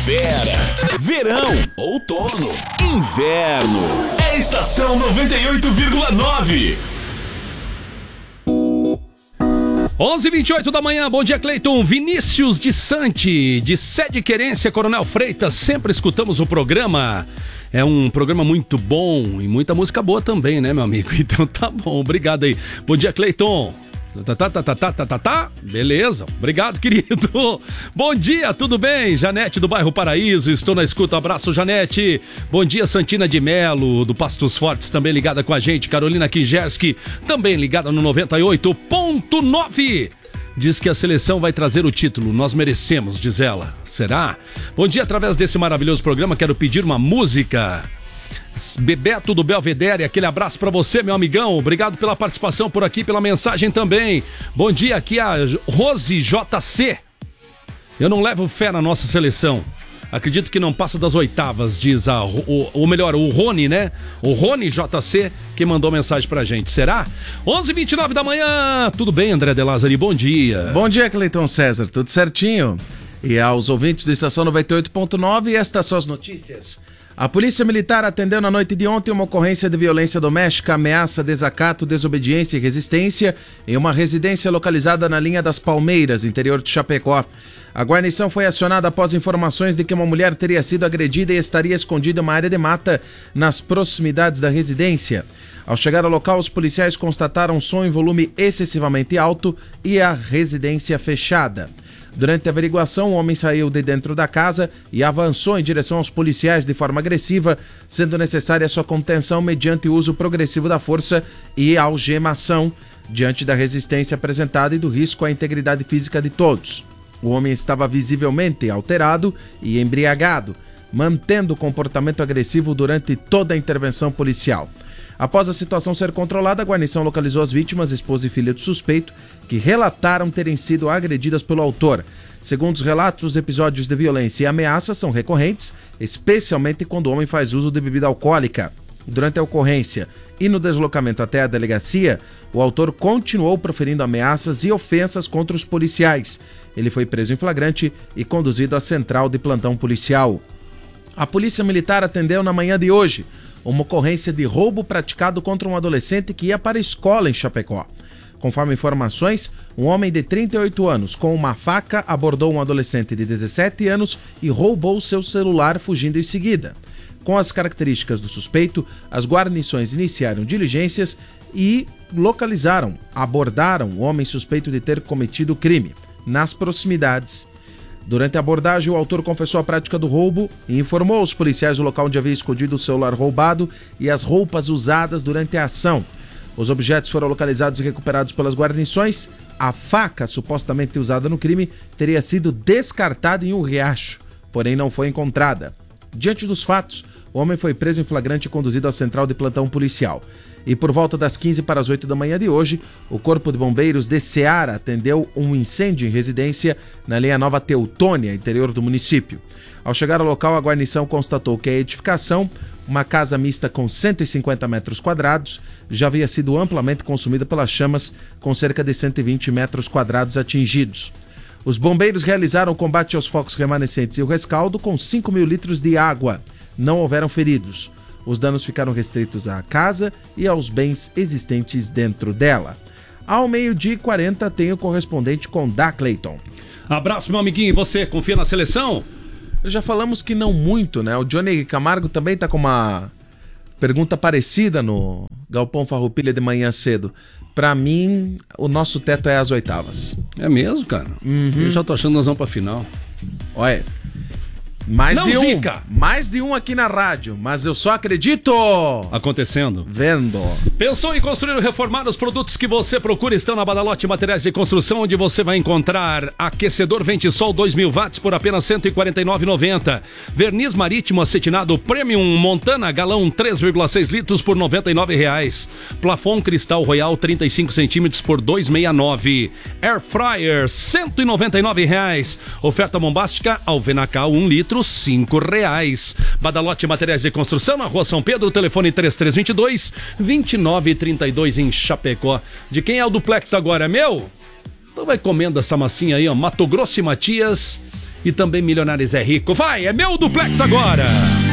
Primavera, verão, outono, inverno. É Estação 98,9. 11h28 da manhã, bom dia, Cleiton. Vinícius de Sante, de Sede Querência, Coronel Freitas, sempre escutamos o programa. É um programa muito bom e muita música boa também, né, meu amigo? Então tá bom, obrigado aí. Bom dia, Cleiton. Beleza, obrigado, querido. Bom dia, tudo bem? Janete do bairro Paraíso, estou na escuta, abraço, Janete. Bom dia, Santina de Melo, do Pastos Fortes, também ligada com a gente. Carolina Kijerski, também ligada no 98.9. Diz que a seleção vai trazer o título, nós merecemos, diz ela. Será? Bom dia, através desse maravilhoso programa, quero pedir uma música. Bebeto do Belvedere, aquele abraço pra você, meu amigão. Obrigado pela participação por aqui, pela mensagem também. Bom dia, aqui a Rose JC. Eu não levo fé na nossa seleção. Acredito que não passa das oitavas, diz o Rony, né? O Rony JC que mandou mensagem pra gente. Será? 11h29 da manhã. Tudo bem, André De Lázari? Bom dia. Bom dia, Cleiton César. Tudo certinho? E aos ouvintes da Estação 98.9, estas são as notícias. A Polícia Militar atendeu na noite de ontem uma ocorrência de violência doméstica, ameaça, desacato, desobediência e resistência em uma residência localizada na linha das Palmeiras, interior de Chapecó. A guarnição foi acionada após informações de que uma mulher teria sido agredida e estaria escondida em uma área de mata nas proximidades da residência. Ao chegar ao local, os policiais constataram som em volume excessivamente alto e a residência fechada. Durante a averiguação, o homem saiu de dentro da casa e avançou em direção aos policiais de forma agressiva, sendo necessária sua contenção mediante o uso progressivo da força e algemação, diante da resistência apresentada e do risco à integridade física de todos. O homem estava visivelmente alterado e embriagado, mantendo o comportamento agressivo durante toda a intervenção policial. Após a situação ser controlada, a guarnição localizou as vítimas, esposa e filha do suspeito, que relataram terem sido agredidas pelo autor. Segundo os relatos, os episódios de violência e ameaça são recorrentes, especialmente quando o homem faz uso de bebida alcoólica. Durante a ocorrência e no deslocamento até a delegacia, o autor continuou proferindo ameaças e ofensas contra os policiais. Ele foi preso em flagrante e conduzido à central de plantão policial. A Polícia Militar atendeu na manhã de hoje uma ocorrência de roubo praticado contra um adolescente que ia para a escola em Chapecó. Conforme informações, um homem de 38 anos com uma faca abordou um adolescente de 17 anos e roubou seu celular, fugindo em seguida. Com as características do suspeito, as guarnições iniciaram diligências e abordaram o homem suspeito de ter cometido o crime nas proximidades. Durante a abordagem, o autor confessou a prática do roubo e informou aos policiais o local onde havia escondido o celular roubado e as roupas usadas durante a ação. Os objetos foram localizados e recuperados pelas guarnições. A faca supostamente usada no crime teria sido descartada em um riacho, porém não foi encontrada. Diante dos fatos, o homem foi preso em flagrante e conduzido à central de plantão policial. E por volta das 15 para as 8 da manhã de hoje, o Corpo de Bombeiros de Ceará atendeu um incêndio em residência na linha Nova Teutônia, interior do município. Ao chegar ao local, a guarnição constatou que a edificação, uma casa mista com 150 metros quadrados, já havia sido amplamente consumida pelas chamas, com cerca de 120 metros quadrados atingidos. Os bombeiros realizaram o combate aos focos remanescentes e o rescaldo com 5 mil litros de água. Não houveram feridos. Os danos ficaram restritos à casa e aos bens existentes dentro dela. Ao 12h40 tem o correspondente com Da Cleiton. Abraço, meu amiguinho. E você, confia na seleção? Já falamos que não muito, né? O Johnny Camargo também tá com uma pergunta parecida no Galpão Farroupilha de manhã cedo. Pra mim, o nosso teto é as oitavas. É mesmo, cara? Eu já tô achando que nós vamos pra final. Olha... Mais de um aqui na rádio, mas eu só acredito acontecendo. Vendo. Pensou em construir ou reformar? Os produtos que você procura estão na Badalote Materiais de Construção, onde você vai encontrar aquecedor Ventisol 2000 watts por apenas R$ 149,90. Verniz marítimo acetinado Premium Montana galão 3,6 litros por R$ 99,00. Plafon Cristal Royal 35 centímetros por R$ 269. Air Fryer R$ 199,00. Oferta bombástica Alvenacal 1 litro R$ 5,00. Badalote Materiais de Construção, na Rua São Pedro, telefone 3322-2932 em Chapecó. De quem é o duplex agora? É meu? Então vai comendo essa massinha aí, ó. Mato Grosso e Matias. e também Milionários é Rico. Vai, é meu duplex agora!